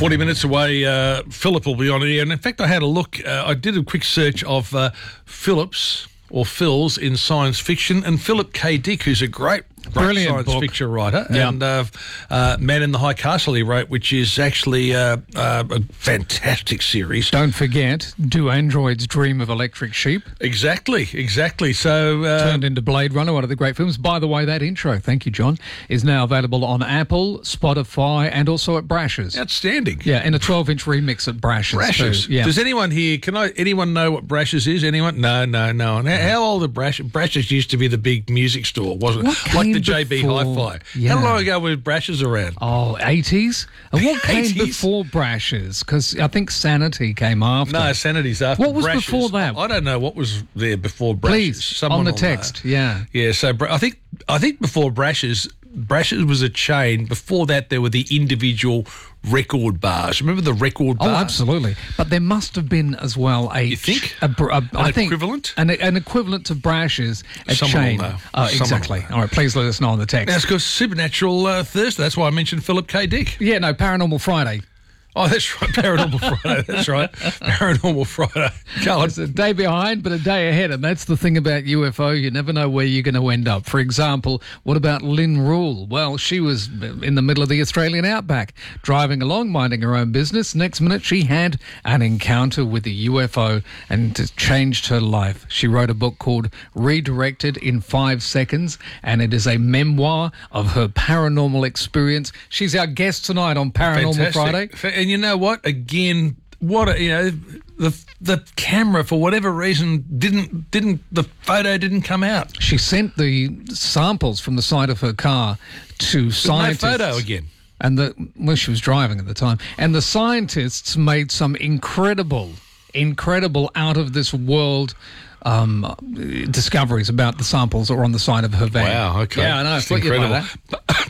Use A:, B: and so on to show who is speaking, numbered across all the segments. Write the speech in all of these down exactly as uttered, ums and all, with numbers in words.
A: forty minutes away, uh, Philip will be on here. And in fact, I had a look. Uh, I did a quick search of uh, Phillips or Phils in science fiction, and Philip K. Dick, who's a great, great
B: Brilliant
A: science
B: book.
A: fiction writer,
B: Yep.
A: and uh, uh, Man in the High Castle he wrote, which is actually uh, uh, a fantastic series.
B: Don't forget, Do Androids Dream of Electric Sheep?
A: Exactly, exactly. So uh,
B: Turned into Blade Runner, one of the great films. By the way, that intro, thank you, John, is now available on Apple, Spotify, and also at Brash's.
A: outstanding.
B: Yeah, in a twelve-inch remix at Brash's.
A: Brash's.
B: Too. Yeah.
A: Does anyone here, can I, anyone know what Brash's is? Anyone? No, no, no. And how, how old are Brash? Brash's used to be the big music store, wasn't
B: What
A: it? Like
B: came
A: the J B
B: before?
A: Hi-Fi.
B: Yeah.
A: How long ago was Brash's around?
B: Oh, eighties? And what came
A: eighties?
B: before Brash's? Because I think Sanity came after.
A: No, Sanity's after
B: What was
A: Brash's.
B: before that?
A: I don't know what was there before Brash's.
B: Please,
A: Someone
B: on the
A: will
B: text,
A: know.
B: yeah.
A: Yeah, so Bra- I think I think before Brash's, Brash's was a chain. Before that, there were the individual record bars. Remember the record
B: Oh,
A: bar?
B: absolutely. But there must have been as well a...
A: You think?
B: A, br- a, I think
A: equivalent?
B: An, an equivalent to Brash's, a
A: Someone will
B: chain.
A: know.
B: Oh,
A: Someone
B: exactly.
A: will know.
B: All right, please let us know on the text.
A: That's because Supernatural uh, Thursday. That's why I mentioned Philip K. Dick.
B: Yeah, no, Paranormal Friday.
A: Oh, that's right. Paranormal Friday. That's right. Paranormal Friday. Go on.
B: It's a day behind, but a day ahead, and that's the thing about U F O. You never know where you're going to end up. For example, what about Lynn Rule? Well, she was in the middle of the Australian outback, driving along, minding her own business. Next minute, she had an encounter with the U F O, and it changed her life. She wrote a book called Redirected in Five Seconds, and it is a memoir of her paranormal experience. She's our guest tonight on Paranormal Friday.
A: Friday. And you know what? Again, what a, you know, the the camera for whatever reason didn't didn't the photo didn't come out.
B: She sent the samples from the side of her car to scientists.
A: No photo again.
B: And the well, she was driving at the time, and the scientists made some incredible, incredible, out of this world um, discoveries about the samples that were on the side of her van.
A: Wow. Okay.
B: Yeah, I know.
A: It's
B: Thought you'd like
A: incredible.
B: that.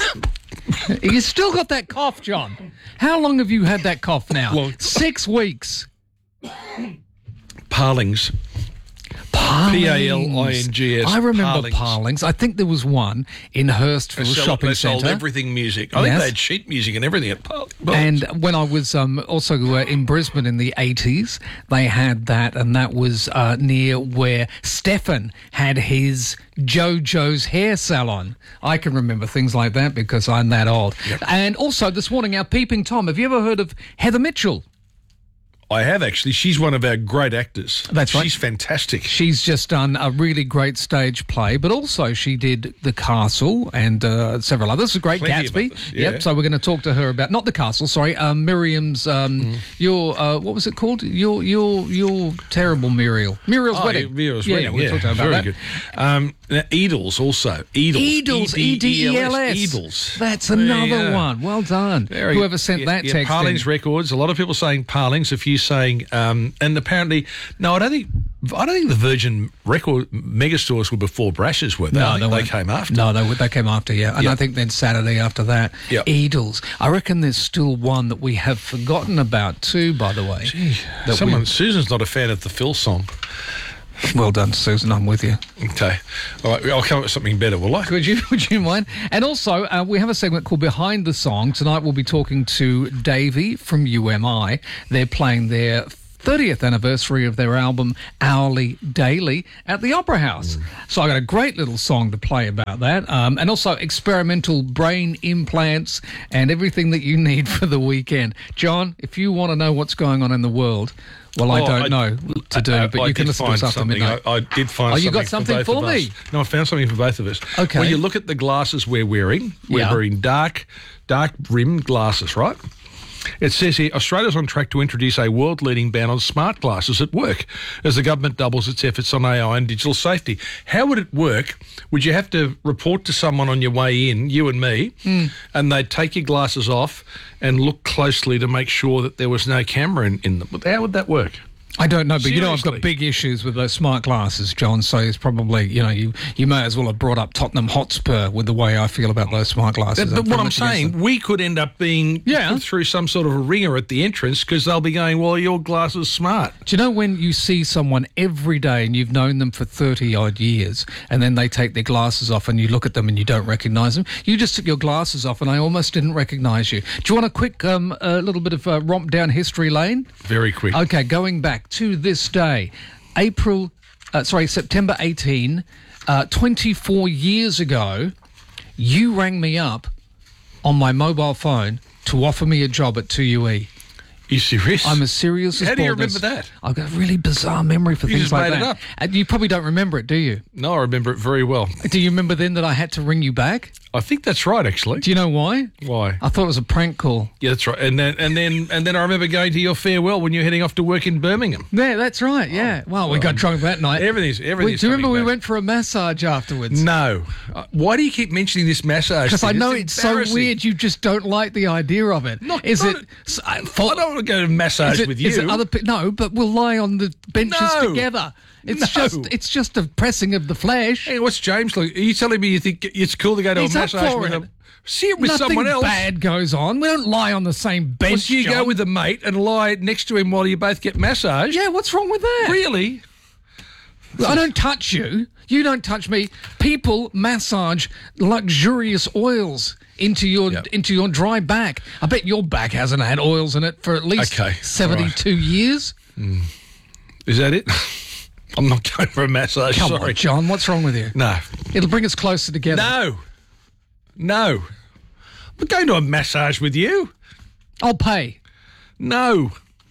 B: You still got that cough, John. How long have you had that cough now?
A: Long.
B: Six weeks.
A: Parlings. P A L I N G S.
B: I remember
A: Parlings.
B: Parlings. I think there was one in Hurstville
A: They sell-
B: Shopping
A: they sold
B: Centre.
A: everything music. I think
B: Yes.
A: they had sheet music and everything at Parlings.
B: And when I was um, also uh, in Brisbane in the eighties, they had that, and that was uh, near where Stefan had his JoJo's hair salon. I can remember things like that because I'm that old.
A: Yep.
B: And also this morning, our Peeping Tom. Have you ever heard of Heather Mitchell?
A: I have actually. She's one of our great actors.
B: That's right.
A: She's fantastic.
B: She's just done a really great stage play, but also she did The Castle and uh, several others. A great
A: Plenty of
B: Gatsby.
A: others, yeah.
B: Yep. So we're going to talk to her about not The Castle. Sorry, um, Miriam's. Um,
A: Mm.
B: Your uh, what was it called? Your your your terrible Muriel. Muriel's
A: Oh,
B: wedding.
A: yeah, Muriel's
B: yeah,
A: wedding.
B: Yeah, we'll
A: Yeah,
B: talk to her about
A: very
B: that.
A: good. Um, now, Edels also. Edels.
B: Edels, E D E L S.
A: Edels.
B: That's another
A: Yeah.
B: one. Well done.
A: Very-
B: Whoever sent
A: yeah,
B: that
A: yeah,
B: text
A: Parlings
B: in.
A: Records. A lot of people saying Parlings. A few saying, um, and apparently, no, I don't think. I don't think the Virgin Record megastores were before Brash's were. They, I think they
B: weren't.
A: came after.
B: No, they, they came after, yeah. And
A: Yep.
B: I think then Saturday after that,
A: Yep.
B: Edels. I reckon there's still one that we have forgotten about too, by the way.
A: Gee,
B: That
A: someone,
B: we-
A: Susan's not a fan of the Phil song.
B: Well done, Susan. I'm with you.
A: Okay, all right, I'll come up with something better. Will I?
B: Would you, would you mind? And also, uh, we have a segment called Behind the Song. Tonight we'll be talking to Davey from U M I. They're playing their thirtieth anniversary of their album Hourly Daily at the Opera House.
A: Mm.
B: So I got a great little song to play about that. Um, and also experimental brain implants and everything that you need for the weekend. John, if you want to know what's going on in the world, well, I
A: Oh,
B: don't
A: I-
B: know what to do,
A: Uh,
B: but
A: I
B: you can
A: did
B: listen to
A: find
B: us after
A: something.
B: midnight.
A: I, I did find
B: Oh,
A: something
B: you got something
A: for,
B: for
A: both of
B: me?
A: us. No, I found something for both of us.
B: Okay.
A: When you look at the glasses we're wearing, we're
B: Yeah.
A: wearing dark, dark rimmed glasses, right? It says here, Australia's on track to introduce a world-leading ban on smart glasses at work as the government doubles its efforts on A I and digital safety. How would it work? Would you have to report to someone on your way in, you and me,
B: Mm.
A: and they'd take your glasses off and look closely to make sure that there was no camera in, in them? How would that work?
B: I don't know, but you know I've
A: Seriously.
B: got big issues with those smart glasses, John, so it's probably, you know, you, you may as well have brought up Tottenham Hotspur with the way I feel about those smart glasses.
A: But, but what
B: pretty
A: I'm
B: much against
A: saying,
B: them.
A: we could end up being
B: Yeah.
A: put through some sort of a ringer at the entrance because they'll be going, well, your glass is smart.
B: Do you know when you see someone every day and you've known them for thirty-odd years and then they take their glasses off and you look at them and you don't recognise them? You just took your glasses off and I almost didn't recognise you. Do you want a quick um, a little bit of uh, romp down history lane?
A: Very quick.
B: Okay, going back to this day, April, uh, sorry, September eighteenth, uh, twenty-four years ago, you rang me up on my mobile phone to offer me a job at two U E.
A: Are you serious?
B: I'm as serious as
A: How do you
B: Baldus.
A: remember that?
B: I've got a really bizarre memory for
A: You
B: things
A: just
B: like
A: made it
B: that.
A: up.
B: And you probably don't remember it, do you?
A: No, I remember it very well.
B: Do you remember then that I had to ring you back?
A: I think that's right, actually.
B: Do you know why?
A: Why?
B: I thought it was a prank call.
A: Yeah, that's right. And then, and then, and then I remember going to your farewell when you were heading off to work in Birmingham.
B: Yeah, that's right, yeah. Well, we got drunk that night.
A: Everything's,
B: We-
A: everything's.
B: do you remember
A: coming
B: we
A: back.
B: went for a massage afterwards?
A: No. Uh, why do you keep mentioning this massage?
B: Because I
A: thing?
B: know it's so
A: embarrassing.
B: weird. You just don't like the idea of it.
A: Not-
B: is
A: not-
B: it? s- uh,
A: I
B: for-
A: don't want to go to massage
B: is it,
A: with you.
B: is it other? pe- No, but we'll lie on the benches
A: No.
B: together. It's
A: No.
B: just. It's just a pressing of the flesh.
A: Hey, what's James like? Are you telling me you think it's cool to go to
B: He's
A: a
B: up
A: massage
B: for
A: with
B: it.
A: him? See it with
B: Nothing
A: someone else.
B: bad goes on. We don't lie on the same bench.
A: Once you go
B: John.
A: with a mate and lie next to him while you both get massaged.
B: Yeah, what's wrong with that?
A: Really?
B: I don't touch you. You don't touch me. People massage luxurious oils into your
A: Yep.
B: into your dry back. I bet your back hasn't had oils in it for at least
A: Okay,
B: seventy-two years.
A: Is that it? I'm not going for a massage.
B: Come
A: sorry.
B: on, John. What's wrong with you?
A: No.
B: It'll bring us closer together.
A: No. No. I'm going to a massage with you.
B: I'll pay.
A: No.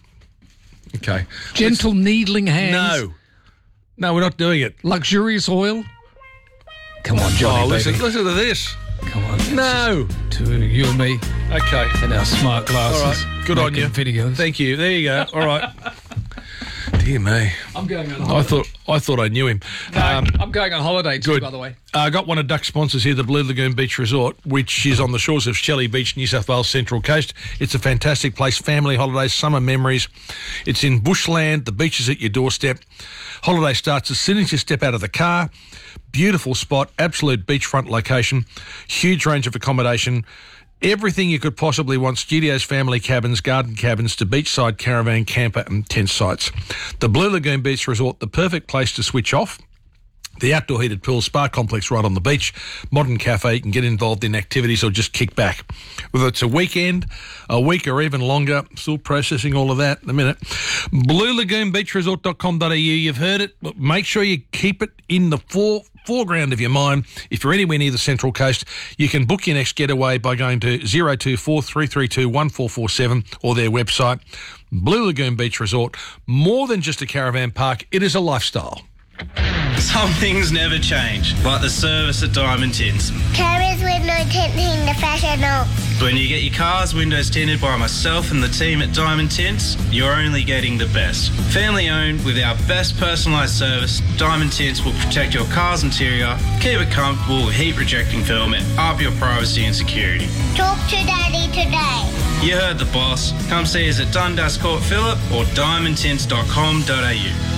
A: Okay.
B: Gentle needling hands.
A: No. No, we're not doing it.
B: Luxurious oil. Come on, Johnny,
A: Oh, listen,
B: baby.
A: listen to this.
B: Come on.
A: No.
B: To you and me
A: Okay.
B: and our smart glasses.
A: All right. Good on
B: making
A: you.
B: Videos.
A: Thank you. There you go. All right. Dear me.
B: I'm going on
A: I
B: holiday.
A: thought I thought I knew him. Um,
B: I'm going on holiday too,
A: good.
B: by the way.
A: I got one of Duck's sponsors here, the Blue Lagoon Beach Resort, which is on the shores of Shelley Beach, New South Wales Central Coast. It's a fantastic place, family holidays, summer memories. It's in bushland, the beach is at your doorstep. Holiday starts as soon as you step out of the car. Beautiful spot, absolute beachfront location, huge range of accommodation. Everything you could possibly want: studios, family cabins, garden cabins, to beachside caravan, camper and tent sites. The Blue Lagoon Beach Resort, the perfect place to switch off. The outdoor heated pool, spa complex right on the beach, modern cafe. You can get involved in activities or just kick back. Whether it's a weekend, a week or even longer, still processing all of that in a minute. blue lagoon beach resort dot com dot a u. You've heard it, but make sure you keep it in the fore, foreground of your mind. If you're anywhere near the Central Coast, you can book your next getaway by going to zero two four, three three two, one four four seven or their website. Blue Lagoon Beach Resort, more than just a caravan park, it is a lifestyle.
C: Some things never change, like the service at Diamond Tints.
D: Carers with no tinting the professional.
C: When you get your car's windows tinted by myself and the team at Diamond Tints, you're only getting the best. Family owned with our best personalised service, Diamond Tints will protect your car's interior, keep it comfortable with heat rejecting film and up your privacy and security.
D: Talk to Daddy today.
C: You heard the boss. Come see us at Dundas Court Phillip or diamond tints dot com dot a u.